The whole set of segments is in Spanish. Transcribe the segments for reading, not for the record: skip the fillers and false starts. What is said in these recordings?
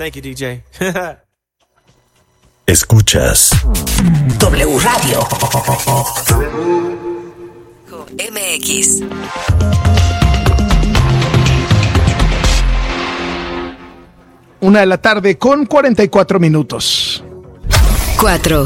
Thank you, DJ. Escuchas W Radio MX. Una de la tarde con 44 minutos. 4.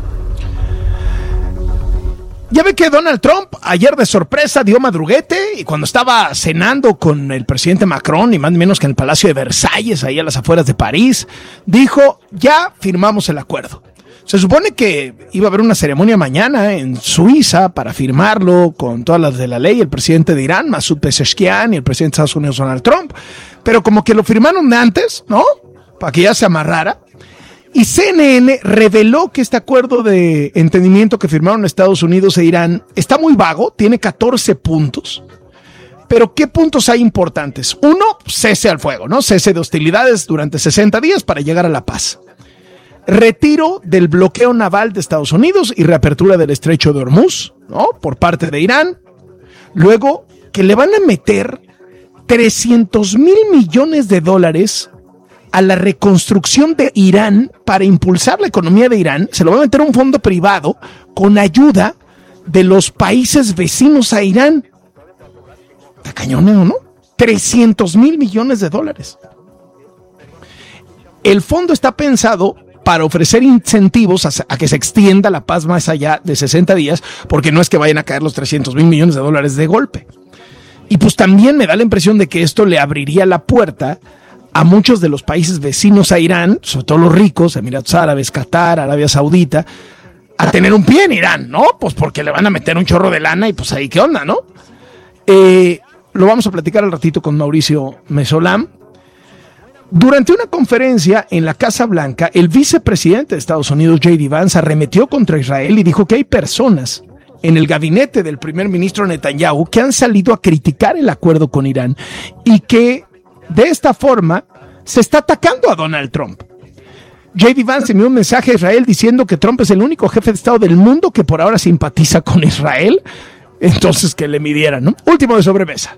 Ya ve que Donald Trump ayer de sorpresa dio madruguete y cuando estaba cenando con el presidente Macron y más ni menos que en el Palacio de Versalles, ahí a las afueras de París, dijo, ya firmamos el acuerdo. Se supone que iba a haber una ceremonia mañana en Suiza para firmarlo con todas las de la ley, el presidente de Irán, Masoud Pezeshkian, y el presidente de Estados Unidos, Donald Trump, pero como que lo firmaron de antes, ¿no? Para que ya se amarrara. Y CNN reveló que este acuerdo de entendimiento que firmaron Estados Unidos e Irán está muy vago, tiene 14 puntos. Pero ¿qué puntos hay importantes? Uno, cese al fuego, ¿no? Cese de hostilidades durante 60 días para llegar a la paz. Retiro del bloqueo naval de Estados Unidos y reapertura del estrecho de Hormuz, ¿no? Por parte de Irán. Luego, que le van a meter $300 mil millones a la reconstrucción de Irán para impulsar la economía de Irán. Se lo va a meter un fondo privado con ayuda de los países vecinos a Irán. Está cañoneo, ¿no? $300 mil millones. El fondo está pensado para ofrecer incentivos a que se extienda la paz más allá de 60 días, porque no es que vayan a caer los $300 mil millones de golpe. Y pues también me da la impresión de que esto le abriría la puerta a muchos de los países vecinos a Irán, sobre todo los ricos, Emiratos Árabes, Qatar, Arabia Saudita, a tener un pie en Irán, ¿no? Pues porque le van a meter un chorro de lana y pues ahí qué onda, ¿no? Lo vamos a platicar al ratito con Mauricio Mesolán. Durante una conferencia en la Casa Blanca, el vicepresidente de Estados Unidos, J.D. Vance, arremetió contra Israel y dijo que hay personas en el gabinete del primer ministro Netanyahu que han salido a criticar el acuerdo con Irán y que de esta forma se está atacando a Donald Trump. J.D. Vance envió un mensaje a Israel diciendo que Trump es el único jefe de Estado del mundo que por ahora simpatiza con Israel. Entonces que le midieran, ¿no? Último de sobremesa.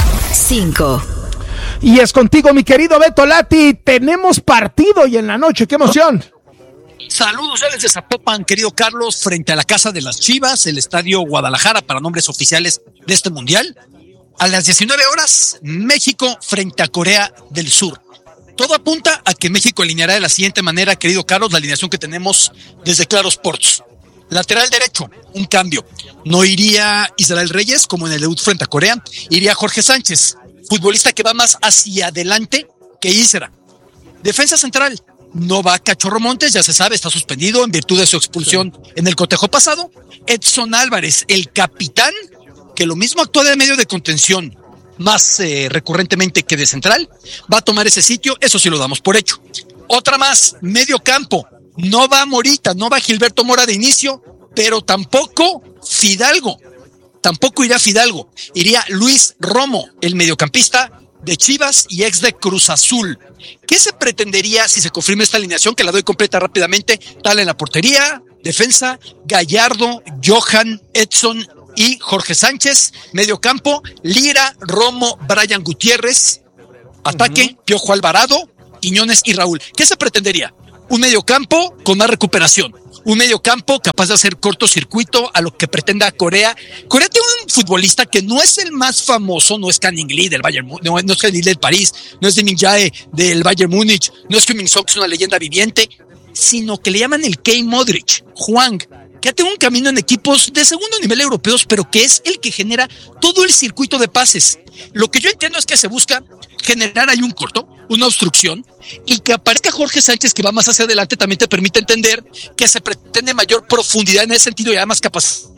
5. Y es contigo, mi querido Beto Lati. Tenemos partido hoy en la noche. ¡Qué emoción! Saludos desde Zapopan, querido Carlos, frente a la Casa de las Chivas, el Estadio Guadalajara para nombres oficiales de este mundial. A las 19 horas, México frente a Corea del Sur. Todo apunta a que México alineará de la siguiente manera, querido Carlos, la alineación que tenemos desde Claro Sports. Lateral derecho, un cambio. No iría Israel Reyes como en el debut frente a Corea, iría Jorge Sánchez, futbolista que va más hacia adelante que Isra. Defensa central, no va Cachorro Montes, ya se sabe, está suspendido en virtud de su expulsión en el cotejo pasado. Edson Álvarez, el capitán, que lo mismo actúa de medio de contención más recurrentemente que de central, va a tomar ese sitio, eso sí lo damos por hecho. Otra más, medio campo, no va Morita, no va Gilberto Mora de inicio, pero tampoco Fidalgo, tampoco irá Fidalgo, iría Luis Romo, el mediocampista de Chivas y ex de Cruz Azul. ¿Qué se pretendería si se confirma esta alineación? Que la doy completa rápidamente. Tal en la portería, defensa, Gallardo, Johan, Edson y Jorge Sánchez. Medio campo, Lira, Romo, Brian Gutiérrez. Ataque, Piojo Alvarado, Quiñones y Raúl. ¿Qué se pretendería? Un medio campo con más recuperación. Un medio campo capaz de hacer cortocircuito a lo que pretenda Corea. Corea tiene un futbolista que no es el más famoso, no es Canning Lee del Bayern, no es Canning Lee del París, no es de Min Jae del Bayern Múnich, no es Heung-min Son, que es una leyenda viviente, sino que le llaman el K. Modric, Juan, que ya tiene un camino en equipos de segundo nivel europeos, pero que es el que genera todo el circuito de pases. Lo que yo entiendo es que se busca generar ahí un corto, una obstrucción, y que aparezca Jorge Sánchez, que va más hacia adelante, también te permite entender que se pretende mayor profundidad en ese sentido y además capacidad.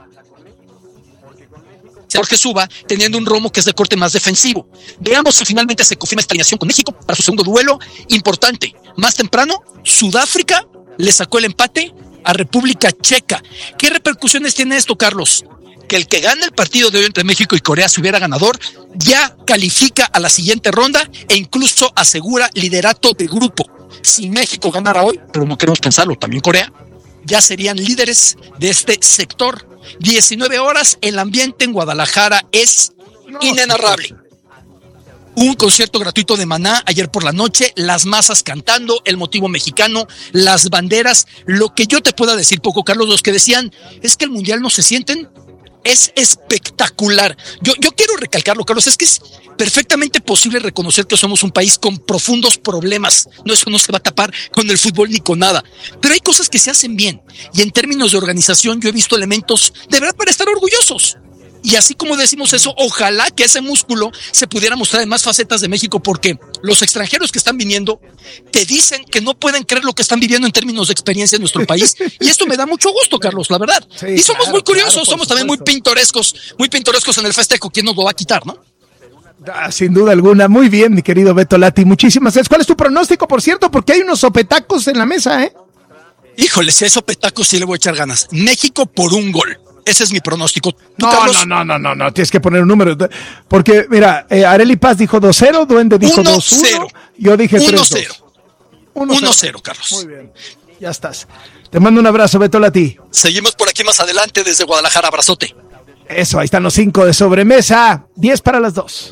Jorge suba teniendo un Romo que es de corte más defensivo. Veamos si finalmente se confirma esta alineación con México para su segundo duelo importante. Más temprano, Sudáfrica le sacó el empate a República Checa. ¿Qué repercusiones tiene esto, Carlos? Que el que gane el partido de hoy entre México y Corea, si hubiera ganador, ya califica a la siguiente ronda e incluso asegura liderato de grupo. Si México ganara hoy, pero no queremos pensarlo, también Corea, ya serían líderes de este sector. 19 horas, el ambiente en Guadalajara es inenarrable. un concierto gratuito de Maná ayer por la noche, las masas cantando, el motivo mexicano, las banderas. Lo que yo te pueda decir, poco, Carlos, los que decían es que el Mundial no se sienten, es espectacular. Yo quiero recalcarlo, Carlos, es que es perfectamente posible reconocer que somos un país con profundos problemas. No, eso no se va a tapar con el fútbol ni con nada. Pero hay cosas que se hacen bien. Y en términos de organización yo he visto elementos de verdad para estar orgullosos. Y así como decimos eso, ojalá que ese músculo se pudiera mostrar en más facetas de México, porque los extranjeros que están viniendo te dicen que no pueden creer lo que están viviendo en términos de experiencia en nuestro país. Y esto me da mucho gusto, Carlos, la verdad. Sí, y somos muy curiosos, somos también muy pintorescos en el festejo. ¿Quién nos lo va a quitar, no? Sin duda alguna. Muy bien, mi querido Beto Lati. Muchísimas gracias. ¿Cuál es tu pronóstico, por cierto? Porque hay unos sopetacos en la mesa, ¿eh? Híjole, si hay sopetacos sí le voy a echar ganas. México por 1 gol. Ese es mi pronóstico. No, tienes que poner un número. Porque, mira, Arely Paz dijo 2-0, Duende dijo 2-1. Yo dije 3-2. 1-0, Carlos. Muy bien, ya estás. Te mando un abrazo, Beto Lati. Seguimos por aquí más adelante desde Guadalajara. Abrazote. Eso, ahí están los 5 de sobremesa. 10 para las 2.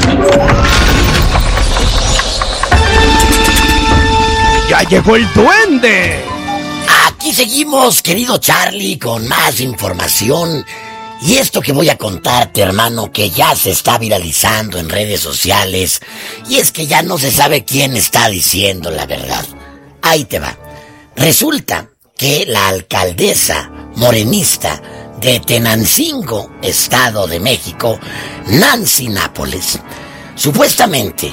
¡Ya llegó el Duende! Aquí seguimos, querido Charlie, con más información. Y esto que voy a contarte, hermano, que ya se está viralizando en redes sociales. Y es que ya no se sabe quién está diciendo la verdad. Ahí te va. Resulta que la alcaldesa morenista de Tenancingo, Estado de México, Nancy Nápoles, supuestamente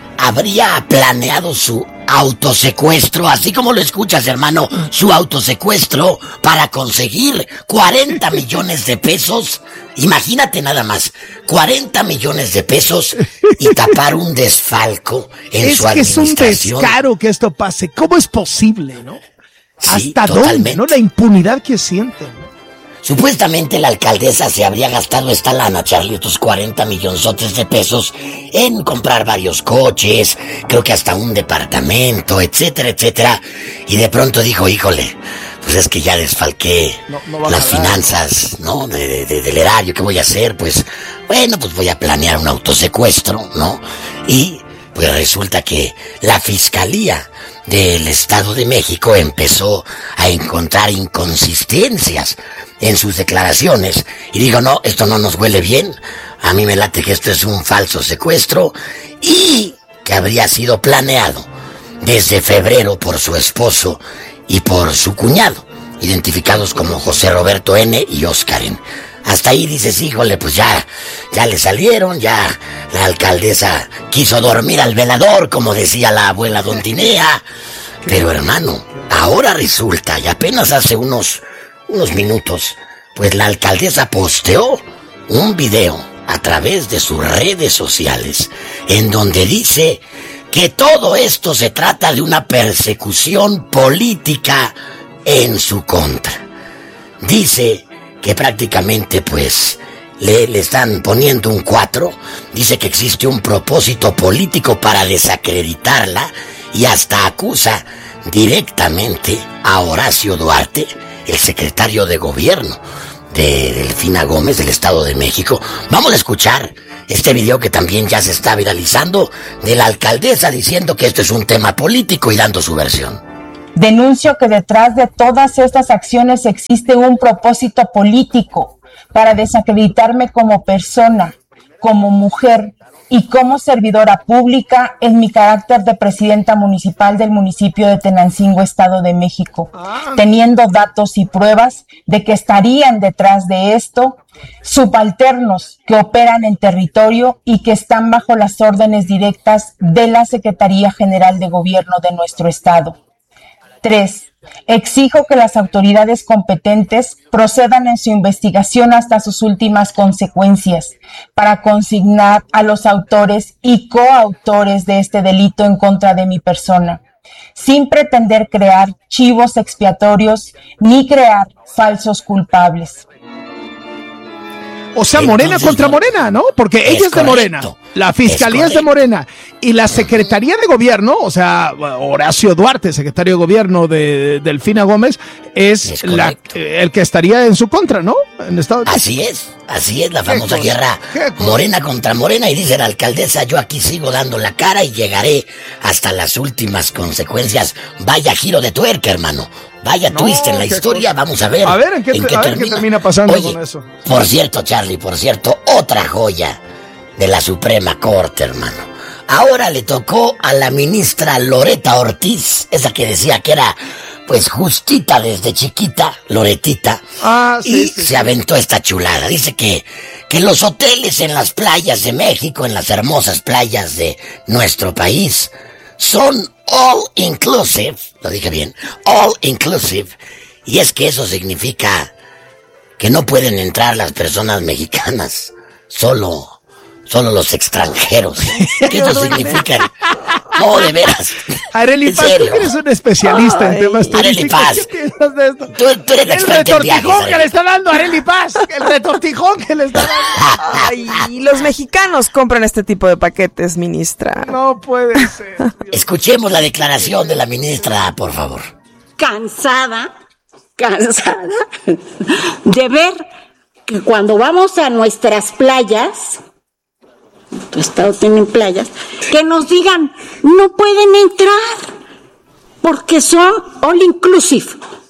habría planeado su autosecuestro, así como lo escuchas, hermano, su autosecuestro para conseguir 40 millones de pesos. Imagínate nada más, 40 millones de pesos y tapar un desfalco en su administración. Es que es un descaro que esto pase. ¿Cómo es posible, no? Sí, ¿hasta dónde, no? La impunidad que sienten, ¿no? Supuestamente la alcaldesa se habría gastado esta lana, Charlie, otros 40 millonzotes de pesos en comprar varios coches, creo que hasta un departamento, etcétera, etcétera. Y de pronto dijo, híjole, pues es que ya desfalqué las finanzas, ¿no? Del erario, ¿qué voy a hacer? Pues, bueno, pues voy a planear un autosecuestro, ¿no? Y pues resulta que la Fiscalía del Estado de México empezó a encontrar inconsistencias en sus declaraciones y digo, no, esto no nos huele bien, a mí me late que esto es un falso secuestro y que habría sido planeado desde febrero por su esposo y por su cuñado, identificados como José Roberto N. y Óscar N. Hasta ahí dices, híjole, pues ya le salieron, ya la alcaldesa quiso dormir al velador, como decía la abuela Dondinea. Pero hermano, ahora resulta, y apenas hace unos minutos, pues la alcaldesa posteó un video a través de sus redes sociales, en donde dice que todo esto se trata de una persecución política en su contra. Dice que prácticamente pues le están poniendo un 4, dice que existe un propósito político para desacreditarla y hasta acusa directamente a Horacio Duarte, el secretario de gobierno de Delfina Gómez del Estado de México. Vamos a escuchar este video que también ya se está viralizando de la alcaldesa diciendo que esto es un tema político y dando su versión. Denuncio que detrás de todas estas acciones existe un propósito político para desacreditarme como persona, como mujer y como servidora pública en mi carácter de presidenta municipal del municipio de Tenancingo, Estado de México, teniendo datos y pruebas de que estarían detrás de esto subalternos que operan en territorio y que están bajo las órdenes directas de la Secretaría General de Gobierno de nuestro estado. 3. Exijo que las autoridades competentes procedan en su investigación hasta sus últimas consecuencias para consignar a los autores y coautores de este delito en contra de mi persona, sin pretender crear chivos expiatorios ni crear falsos culpables. O sea, Morena contra Morena, ¿no? Porque ella es de Morena, la Fiscalía es de Morena y la Secretaría de Gobierno, o sea, Horacio Duarte, secretario de Gobierno de Delfina Gómez, es el que estaría en su contra, ¿no? En Estado de México. Así es la famosa guerra Morena contra Morena, y dice la alcaldesa, yo aquí sigo dando la cara y llegaré hasta las últimas consecuencias. Vaya giro de tuerca, hermano. Vaya twist en la historia, vamos a ver. A ver, ¿en qué termina pasando con eso? Por cierto, Charlie, otra joya de la Suprema Corte, hermano. Ahora le tocó a la ministra Loreta Ortiz, esa que decía que era, pues, justita desde chiquita, Loretita. Sí. Se aventó esta chulada. Dice que los hoteles en las playas de México, en las hermosas playas de nuestro país, son all inclusive. Lo dije bien, all inclusive. Y es que eso significa que no pueden entrar las personas mexicanas, solo los extranjeros. ¿Qué eso significa? No, de veras. Arely Paz, tú eres un especialista en temas turísticos. Paz. ¿Qué piensas de esto? Tú eres experto en viajes. El retortijón que le está dando Arely Paz. El retortijón que le está dando. Ay, y los mexicanos compran este tipo de paquetes, ministra. No puede ser. Escuchemos la declaración de la ministra, por favor. Cansada de ver que cuando vamos a nuestras playas, tu estado tiene playas, que nos digan, no pueden entrar, porque son all inclusive.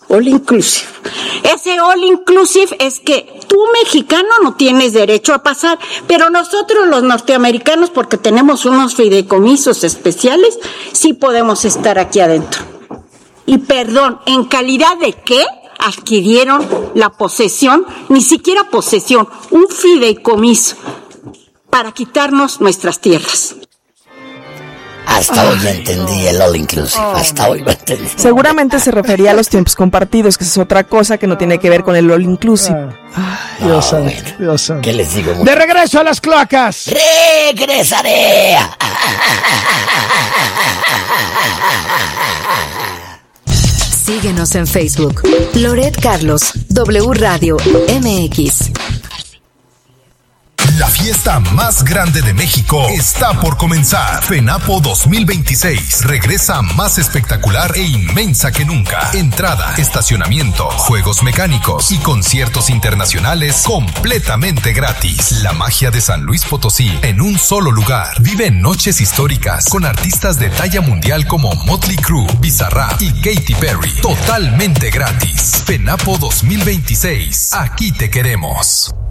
Ese all inclusive es que tú, mexicano, no tienes derecho a pasar, pero nosotros los norteamericanos, porque tenemos unos fideicomisos especiales, sí podemos estar aquí adentro. Y perdón, ¿en calidad de qué adquirieron la posesión? Ni siquiera posesión, un fideicomiso para quitarnos nuestras tierras. Hasta hoy entendí el all inclusive, hasta hoy lo entendí. Seguramente se refería a los tiempos compartidos, que es otra cosa que no tiene que ver con el all inclusive. Dios santo. ¿Qué les digo? De regreso a las cloacas. Regresaré. Síguenos en Facebook. Loret Carlos, W Radio MX. La fiesta más grande de México está por comenzar. FENAPO 2026 regresa más espectacular e inmensa que nunca. Entrada, estacionamiento, juegos mecánicos y conciertos internacionales completamente gratis. La magia de San Luis Potosí en un solo lugar. Vive noches históricas con artistas de talla mundial como Motley Crue, Bizarrap y Katy Perry. Totalmente gratis. FENAPO 2026. Aquí te queremos.